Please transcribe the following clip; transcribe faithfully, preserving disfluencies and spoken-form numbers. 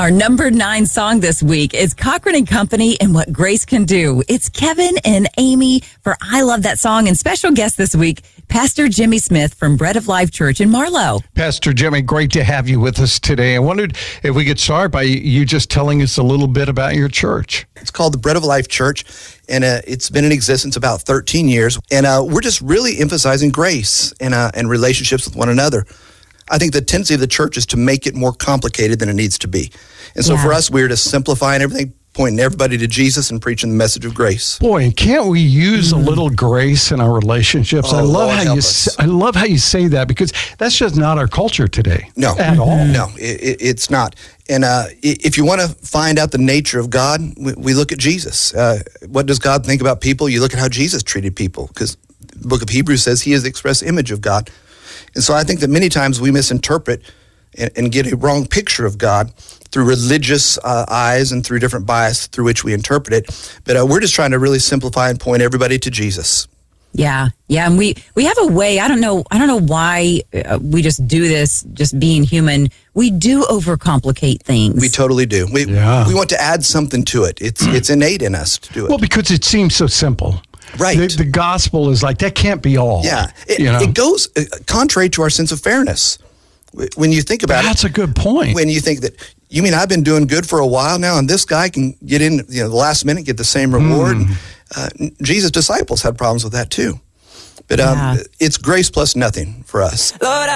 Our number nine song this week is Cochran and Company and What Grace Can Do. It's Kevin and Amy for I Love That Song, and special guest this week, Pastor Jimmy Smith from Bread of Life Church in Marlow. Pastor Jimmy, great to have you with us today. I wondered if we could start by you just telling us a little bit about your church. It's called the Bread of Life Church, and uh, it's been in existence about thirteen years. And uh, we're just really emphasizing grace and, uh, and relationships with one another. I think the tendency of the church is to make it more complicated than it needs to be. And so yeah. for us, we're just simplifying everything, pointing everybody to Jesus and preaching the message of grace. Boy, and can't we use mm. a little grace in our relationships? Oh, I love Lord, how help you us. I love how you say that, because that's just not our culture today. No. At mm-hmm. all. No, it, it's not. And uh, if you want to find out the nature of God, we, we look at Jesus. Uh, what does God think about people? You look at how Jesus treated people, because the book of Hebrews says he is the express image of God. And so I think that many times we misinterpret and, and get a wrong picture of God through religious uh, eyes and through different bias through which we interpret it. But uh, we're just trying to really simplify and point everybody to Jesus. Yeah, yeah, and we, we have a way, I don't know I don't know why uh, we just do this, just being human. We do overcomplicate things. We totally do. We yeah. we want to add something to it. It's it's innate in us to do it. Well, because it seems so simple. Right. The, the gospel is like, that can't be all. Yeah. It, you know? it goes uh, contrary to our sense of fairness. When you think about That's it. That's a good point. When you think that, you mean I've been doing good for a while now, and this guy can get in, you know, the last minute, get the same reward. Mm. Uh, Jesus' disciples had problems with that too. But um, yeah. it's grace plus nothing for us. Lord,